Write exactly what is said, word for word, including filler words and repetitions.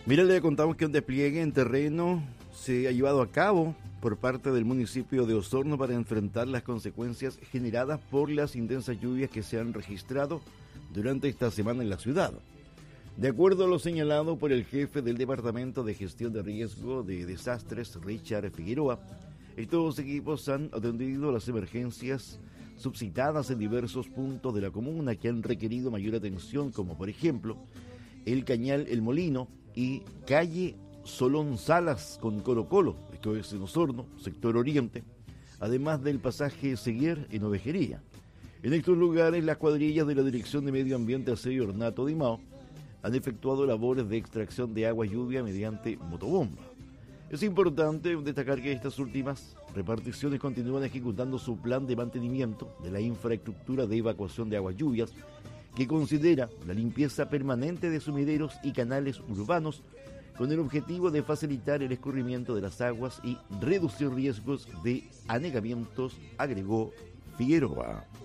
Mira, le contamos que un despliegue en terreno se ha llevado a cabo por parte del municipio de Osorno para enfrentar las consecuencias generadas por las intensas lluvias que se han registrado durante esta semana en la ciudad. De acuerdo a lo señalado por el jefe del Departamento de Gestión de Riesgo de Desastres, Richard Figueroa, estos equipos han atendido las emergencias suscitadas en diversos puntos de la comuna que han requerido mayor atención, como por ejemplo el Cañal El Molino y calle Solón Salas con Colo Colo, esto es en Osorno, sector oriente, además del pasaje Seguer en Ovejería. En estos lugares, las cuadrillas de la Dirección de Medio Ambiente, Aseo y Ornato de Mao han efectuado labores de extracción de agua lluvia mediante motobomba. Es importante destacar que estas últimas reparticiones continúan ejecutando su plan de mantenimiento de la infraestructura de evacuación de aguas lluvias, que considera la limpieza permanente de sumideros y canales urbanos con el objetivo de facilitar el escurrimiento de las aguas y reducir riesgos de anegamientos, agregó Figueroa.